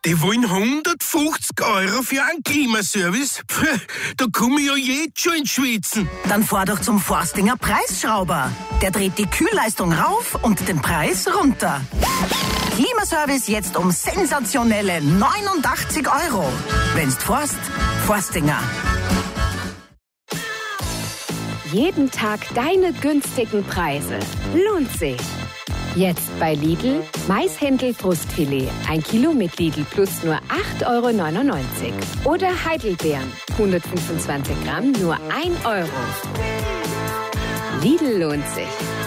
Die wollen 150 € für einen Klimaservice? Da komme ich ja jetzt schon ins Schwitzen. Dann fahr doch zum Forstinger Preisschrauber. Der dreht die Kühlleistung rauf und den Preis runter. Klimaservice jetzt um sensationelle 89 €. Wenn's fährst, Forstinger. Jeden Tag deine günstigen Preise. Lohnt sich. Jetzt bei Lidl Maishändel Brustfilet. 1 Kilo mit Lidl Plus nur 8,99 €. Oder Heidelbeeren. 125 Gramm nur 1 €. Lidl lohnt sich.